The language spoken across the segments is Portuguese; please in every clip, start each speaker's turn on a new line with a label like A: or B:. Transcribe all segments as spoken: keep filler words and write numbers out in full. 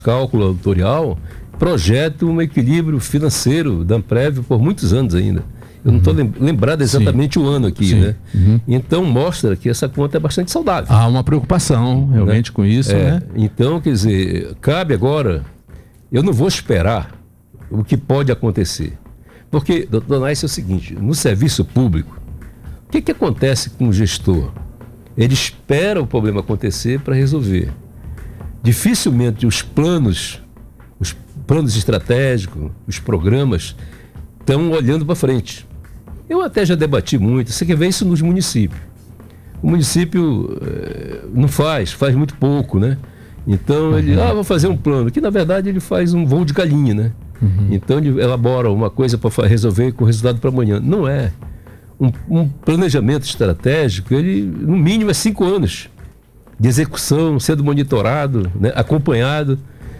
A: cálculo autorial projeta um equilíbrio financeiro da Amprev por muitos anos ainda. Eu não estou lembrado exatamente Sim. o ano aqui, Sim. né? Uhum. Então mostra que essa conta é bastante saudável.
B: Há uma preocupação realmente né? com isso, é, né?
A: Então, quer dizer, cabe agora, eu não vou esperar o que pode acontecer. Porque, doutor Nais, é o seguinte, no serviço público, o que, que acontece com o gestor? Ele espera o problema acontecer para resolver. Dificilmente os planos, os planos estratégicos, os programas estão olhando para frente. Eu até já debati muito, você quer ver isso nos municípios. O município eh, não faz, faz muito pouco, né? Então ele, uhum. ah, vou fazer um plano, que na verdade ele faz um voo de galinha, né? Uhum. Então ele elabora uma coisa para resolver com resultado para amanhã. Não é. Um, um planejamento estratégico, ele no mínimo é cinco anos de execução, sendo monitorado, né, acompanhado,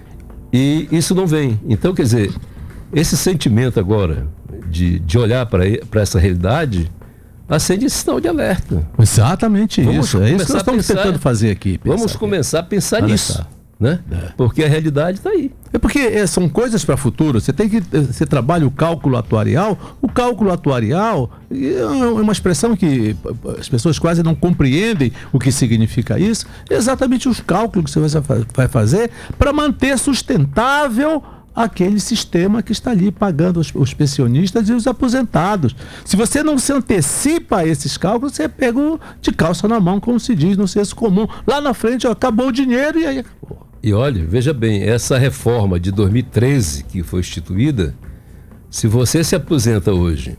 A: e isso não vem. Então, quer dizer, esse sentimento agora de, de olhar para essa realidade acende esse sinal de alerta.
B: Exatamente vamos isso, é isso que nós estamos pensar, tentando fazer aqui.
A: Vamos começar a pensar nisso. Né? É. Porque a realidade está aí.
B: É porque é, são coisas para o futuro. Você tem que você trabalha o cálculo atuarial. O cálculo atuarial é uma expressão que as pessoas quase não compreendem o que significa isso. É exatamente os cálculos que você vai fazer para manter sustentável aquele sistema que está ali pagando os, os pensionistas e os aposentados. Se você não se antecipa a esses cálculos, você pega de calça na mão, como se diz no senso comum. Lá na frente, ó, acabou o dinheiro e aí acabou.
A: E olha, veja bem, essa reforma de dois mil e treze que foi instituída, se você se aposenta hoje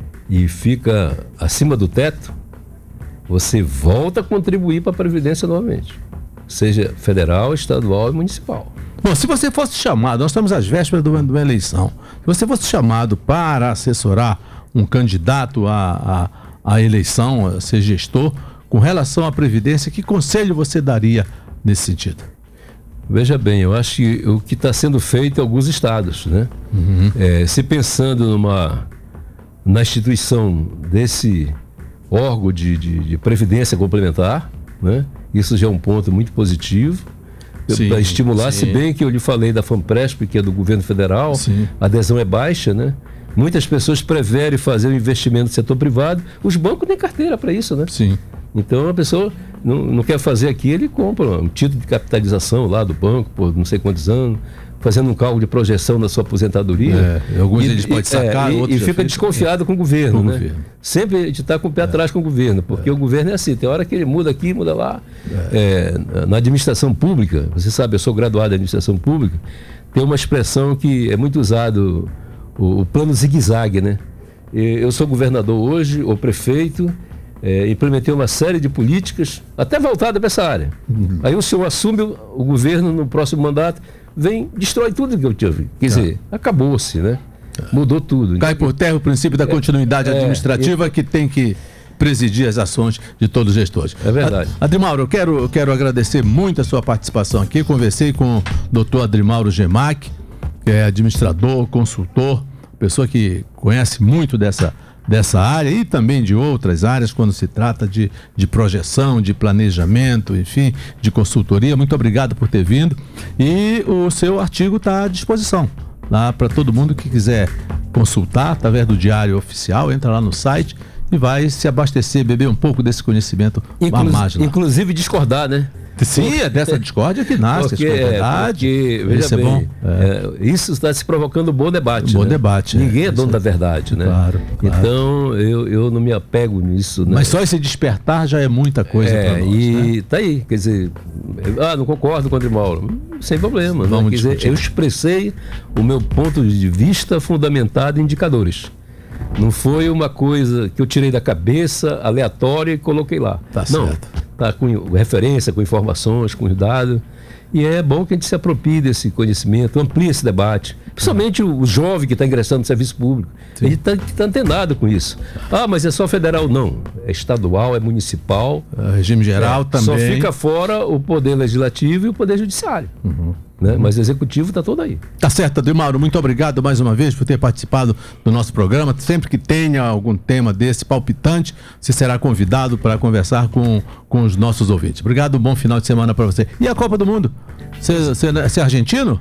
A: e fica acima do teto, você volta a contribuir para a Previdência novamente, seja federal, estadual e municipal.
B: Bom, se você fosse chamado, nós estamos às vésperas de uma, de uma eleição, se você fosse chamado para assessorar um candidato à, à, à eleição, a ser gestor, com relação à Previdência, que conselho você daria nesse sentido?
A: Veja bem, eu acho que o que está sendo feito em alguns estados, né? Uhum. É, se pensando numa, na instituição desse órgão de, de, de previdência complementar, né? Isso já é um ponto muito positivo para estimular, sim. Se bem que eu lhe falei da FAMPRESP, que é do governo federal, sim. A adesão é baixa, né? Muitas pessoas preferem fazer um investimento no setor privado, os bancos têm carteira para isso, né?
B: Sim.
A: Então a pessoa não, não quer fazer aqui, ele compra um título de capitalização lá do banco por não sei quantos anos, fazendo um cálculo de projeção da sua aposentadoria.
B: É, alguns e, eles podem sacar,
A: é,
B: outros
A: e fica desconfiado é. com o governo, com né? Governo. Sempre a gente está com o pé é. atrás com o governo, porque é. o governo é assim, tem hora que ele muda aqui, muda lá. É. É, na administração pública, você sabe, eu sou graduado em administração pública, tem uma expressão que é muito usado, o, o plano zigue-zague, né? Eu sou governador hoje, ou prefeito, É, implementei uma série de políticas, até voltada para essa área. Uhum. Aí o senhor assume o, o governo no próximo mandato, vem, destrói tudo que eu tive. Quer dizer, ah. acabou-se, né? Ah. Mudou tudo.
B: Cai por terra o princípio da continuidade é, administrativa é, que tem que presidir as ações de todos os gestores.
A: É verdade.
B: Adrimauro, eu quero, eu quero agradecer muito a sua participação aqui. Conversei com o doutor Adrimauro Gemac, que é administrador, consultor, pessoa que conhece muito dessa dessa área e também de outras áreas quando se trata de, de projeção, de planejamento, enfim, de consultoria. Muito obrigado por ter vindo e o seu artigo está à disposição lá para todo mundo que quiser consultar através do Diário Oficial. Entra lá no site e vai se abastecer, beber um pouco desse conhecimento.
A: Inclu- inclusive discordar, né?
B: Sim, é dessa discórdia que nasce,
A: porque, a discordade. Porque, veja isso bem, é bom. É. É, isso está se provocando um bom debate.
B: Um bom
A: né?
B: debate.
A: Ninguém é,
B: é
A: dono da verdade, né?
B: Claro, claro.
A: Então, eu, eu não me apego nisso. Né?
B: Mas só esse despertar já é muita coisa
A: é,
B: para nós.
A: E
B: né?
A: tá aí, quer dizer, ah, não concordo com o Adrimauro. Sem problema. Vamos né? Quer dizer, eu expressei o meu ponto de vista fundamentado em indicadores. Não foi uma coisa que eu tirei da cabeça, aleatória, e coloquei lá.
B: Tá
A: não,
B: certo.
A: Tá com referência, com informações, com dados. E é bom que a gente se aproprie desse conhecimento, amplie esse debate. Principalmente o, o jovem que está ingressando no serviço público. Sim. Ele está tá antenado com isso. Ah, mas é só federal? Não. É estadual, é municipal.
B: É, regime geral
A: é,
B: também.
A: Só fica fora o poder legislativo e o poder judiciário.
B: Uhum.
A: né? Mas o executivo está todo aí.
B: Tá certo, Adrimauro, muito obrigado mais uma vez por ter participado do nosso programa. Sempre que tenha algum tema desse palpitante, você será convidado para conversar com, com os nossos ouvintes. Obrigado, bom final de semana para você. E a Copa do Mundo? Você, você, você é argentino?